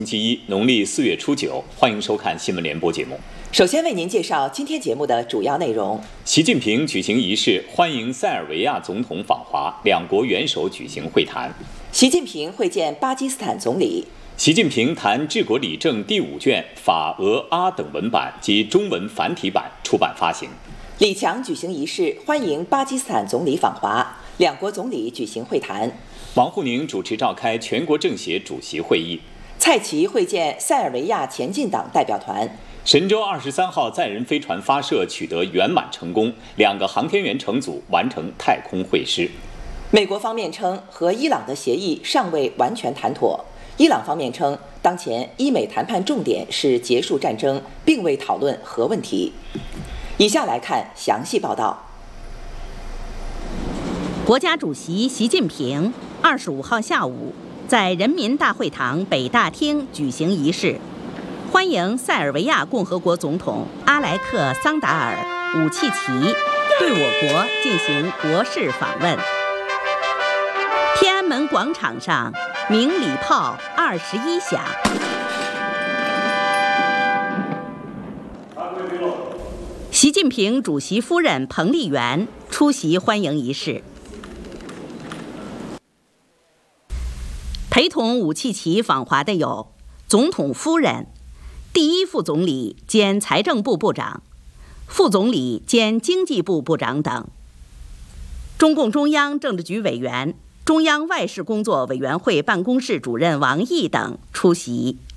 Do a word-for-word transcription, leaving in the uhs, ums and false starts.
星期一，农历四月初九，欢迎收看新闻联播节目。 首先为您介绍今天节目的主要内容： 习近平举行仪式欢迎塞尔维亚总统访华，两国元首举行会谈。 习近平会见巴基斯坦总理。 习近平谈治国理政第五卷法、俄、阿等文版及中文繁体版出版发行。 李强举行仪式欢迎巴基斯坦总理访华，两国总理举行会谈。 王沪宁主持召开全国政协主席会议。 蔡奇会见塞尔维亚前进党代表团。 神舟二十三号载人飞船发射取得圆满成功，两个航天员乘组完成太空会师。 美国方面称和伊朗的协议尚未完全谈妥，伊朗方面称当前伊美谈判重点是结束战争，并未讨论核问题。以下来看详细报道。 国家主席习近平二十五号下午在人民大会堂北大厅举行仪式，欢迎塞尔维亚共和国总统阿莱克桑达尔·武契奇对我国进行国事访问。天安门广场上鸣礼炮二十一响。习近平主席夫人彭丽媛出席欢迎仪式。陪同武契奇访华的有总统夫人、第一副总理兼财政部部长、副总理兼经济部部长等。中共中央政治局委员、中央外事工作委员会办公室主任王毅等出席。